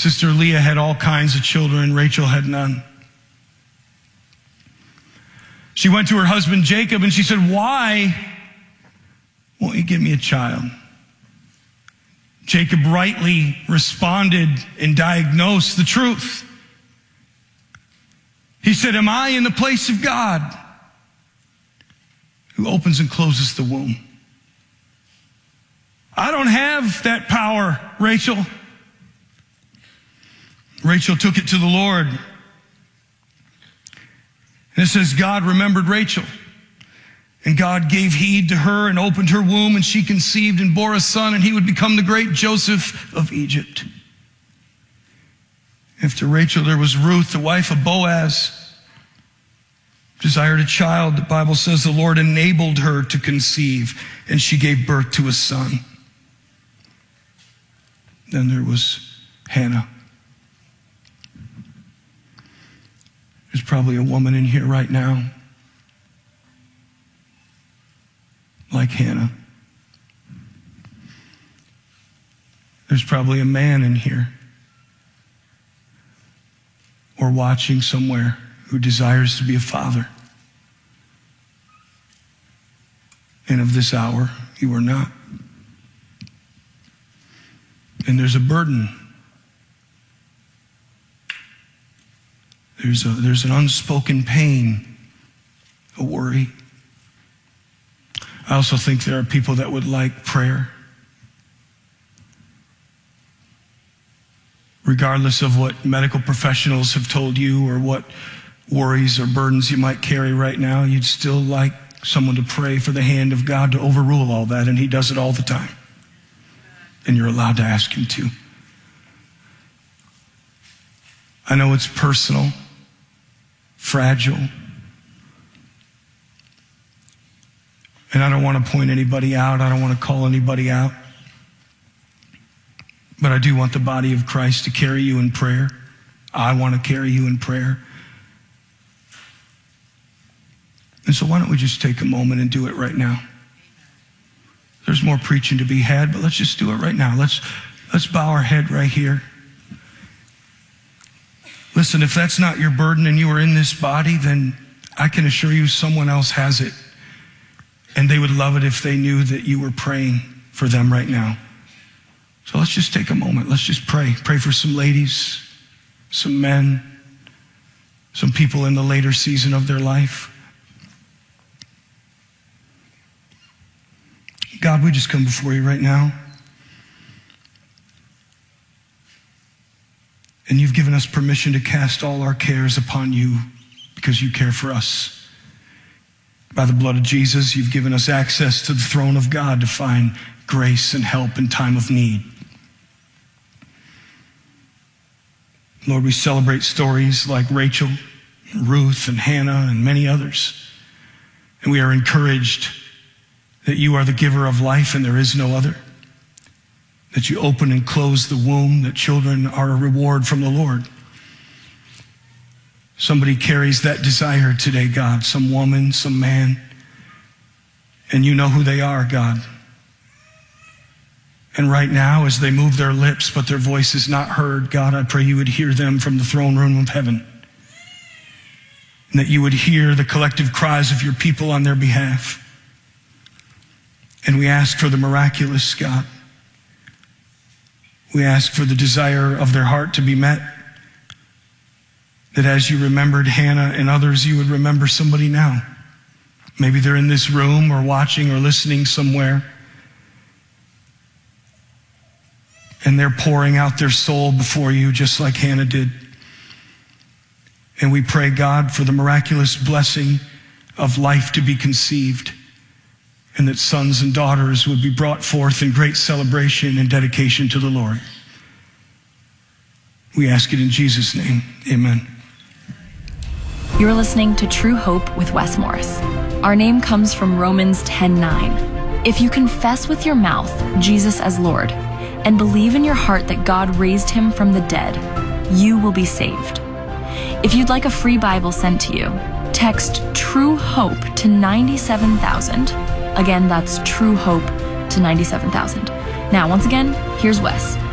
Sister Leah had all kinds of children. Rachel had none. She went to her husband Jacob and she said, "Why won't you give me a child?" Jacob rightly responded and diagnosed the truth. He said, "Am I in the place of God who opens and closes the womb? I don't have that power, Rachel." Rachel took it to the Lord. And it says, God remembered Rachel. And God gave heed to her and opened her womb, and she conceived and bore a son, and he would become the great Joseph of Egypt. After Rachel, there was Ruth, the wife of Boaz, desired a child. The Bible says the Lord enabled her to conceive, and she gave birth to a son. Then there was Hannah. There's probably a woman in here right now like Hannah. There's probably a man in here or watching somewhere who desires to be a father. And of this hour, you are not. And there's a burden. There's an unspoken pain, a worry. I also think there are people that would like prayer. Regardless of what medical professionals have told you or what worries or burdens you might carry right now, you'd still like someone to pray for the hand of God to overrule all that, and he does it all the time. And you're allowed to ask him to. I know it's personal, fragile, and I don't want to point anybody out. I don't want to call anybody out. But I do want the body of Christ to carry you in prayer. I want to carry you in prayer. And so why don't we just take a moment and do it right now? There's more preaching to be had, but let's just do it right now. Let's bow our head right here. Listen, if that's not your burden and you are in this body, then I can assure you someone else has it. And they would love it if they knew that you were praying for them right now. So let's just take a moment. Let's just pray. Pray for some ladies, some men, some people in the later season of their life. God, we just come before you right now. And you've given us permission to cast all our cares upon you because you care for us. By the blood of Jesus, you've given us access to the throne of God to find grace and help in time of need. Lord, we celebrate stories like Rachel, Ruth, and Hannah, and many others. And we are encouraged that you are the giver of life and there is no other. That you open and close the womb, that children are a reward from the Lord. Somebody carries that desire today, God, some woman, some man, and you know who they are, God. And right now, as they move their lips, but their voice is not heard, God, I pray you would hear them from the throne room of heaven. And that you would hear the collective cries of your people on their behalf. And we ask for the miraculous, God. We ask for the desire of their heart to be met. That as you remembered Hannah and others, you would remember somebody now. Maybe they're in this room or watching or listening somewhere. And they're pouring out their soul before you just like Hannah did. And we pray, God, for the miraculous blessing of life to be conceived. And that sons and daughters would be brought forth in great celebration and dedication to the Lord. We ask it in Jesus' name. Amen. You're listening to True Hope with Wes Morris. Our name comes from Romans 10:9. If you confess with your mouth Jesus as Lord and believe in your heart that God raised him from the dead, you will be saved. If you'd like a free Bible sent to you, text True Hope to 97,000. Again, that's True Hope to 97,000. Now, once again, here's Wes.